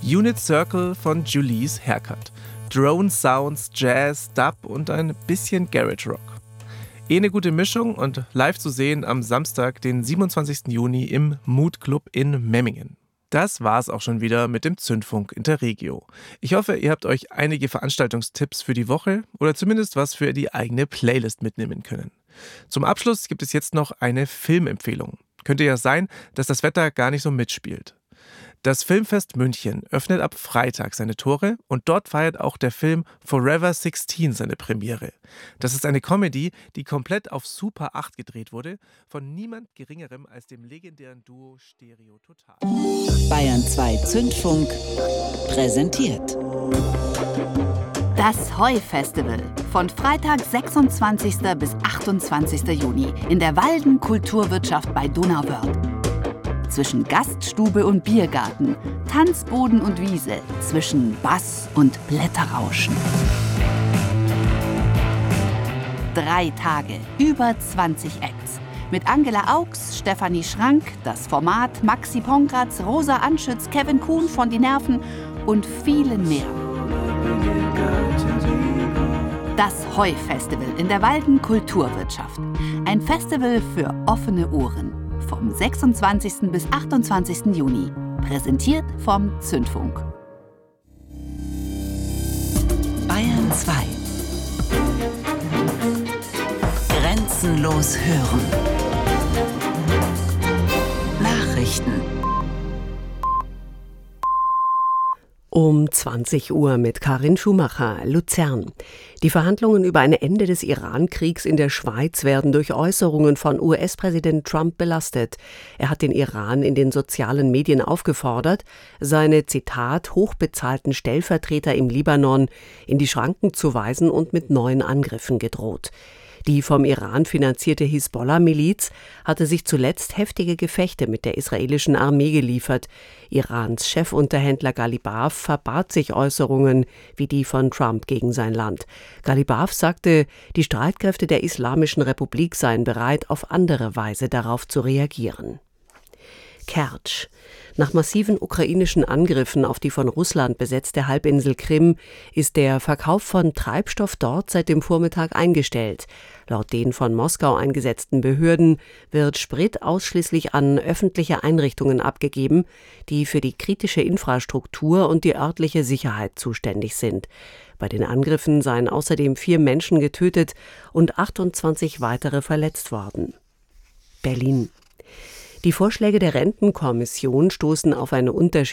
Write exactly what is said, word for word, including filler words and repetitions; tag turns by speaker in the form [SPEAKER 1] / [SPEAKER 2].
[SPEAKER 1] Unit Circle von Julie's Haircut. Drone Sounds, Jazz, Dub und ein bisschen Garage Rock. Eh eine gute Mischung und live zu sehen am Samstag, den siebenundzwanzigsten Juni im Mood Club in Memmingen. Das war's auch schon wieder mit dem Zündfunk Interregio. Ich hoffe, ihr habt euch einige Veranstaltungstipps für die Woche oder zumindest was für die eigene Playlist mitnehmen können. Zum Abschluss gibt es jetzt noch eine Filmempfehlung. Könnte ja sein, dass das Wetter gar nicht so mitspielt. Das Filmfest München öffnet ab Freitag seine Tore und dort feiert auch der Film Forever sechzehn seine Premiere. Das ist eine Comedy, die komplett auf Super acht gedreht wurde, von niemand Geringerem als dem legendären Duo Stereo Total.
[SPEAKER 2] Bayern zwei Zündfunk präsentiert
[SPEAKER 3] Das Heu-Festival von Freitag, sechsundzwanzigsten bis achtundzwanzigsten Juni in der Walden Kulturwirtschaft bei Donauwörth. Zwischen Gaststube und Biergarten, Tanzboden und Wiese, zwischen Bass und Blätterrauschen. Drei Tage, über zwanzig Acts. Mit Angela Augs, Stefanie Schrank, das Format, Maxi Pongratz, Rosa Anschütz, Kevin Kuhn von Die Nerven und vielen mehr. Das Heu-Festival in der Walden Kulturwirtschaft. Ein Festival für offene Ohren. Vom sechsundzwanzigsten bis achtundzwanzigsten Juni. Präsentiert vom Zündfunk.
[SPEAKER 2] Bayern zwei. Grenzenlos hören. Nachrichten.
[SPEAKER 4] Um zwanzig Uhr mit Karin Schumacher, Luzern. Die Verhandlungen über ein Ende des Iran-Kriegs in der Schweiz werden durch Äußerungen von U S-Präsident Trump belastet. Er hat den Iran in den sozialen Medien aufgefordert, seine, Zitat, hochbezahlten Stellvertreter im Libanon in die Schranken zu weisen und mit neuen Angriffen gedroht. Die vom Iran finanzierte Hisbollah-Miliz hatte sich zuletzt heftige Gefechte mit der israelischen Armee geliefert. Irans Chefunterhändler Galibaf verbat sich Äußerungen wie die von Trump gegen sein Land. Galibaf sagte, die Streitkräfte der Islamischen Republik seien bereit, auf andere Weise darauf zu reagieren. Kertsch. Nach massiven ukrainischen Angriffen auf die von Russland besetzte Halbinsel Krim ist der Verkauf von Treibstoff dort seit dem Vormittag eingestellt. Laut den von Moskau eingesetzten Behörden wird Sprit ausschließlich an öffentliche Einrichtungen abgegeben, die für die kritische Infrastruktur und die örtliche Sicherheit zuständig sind. Bei den Angriffen seien außerdem vier Menschen getötet und achtundzwanzig weitere verletzt worden. Berlin. Die Vorschläge der Rentenkommission stoßen auf eine Unterschied